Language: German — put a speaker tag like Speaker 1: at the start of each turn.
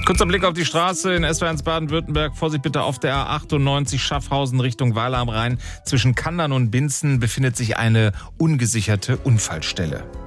Speaker 1: Kurzer Blick auf die Straße in SW1 Baden-Württemberg. Vorsicht bitte auf der A98 Schaffhausen Richtung Weiler am Rhein. Zwischen Kandern und Binzen befindet sich eine ungesicherte Unfallstelle.